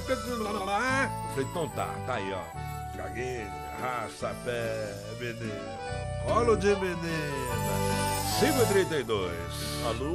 falei, então tá aí, ó. Caguei, raça, pé, menino. Colo de menina. 5h32. Alô?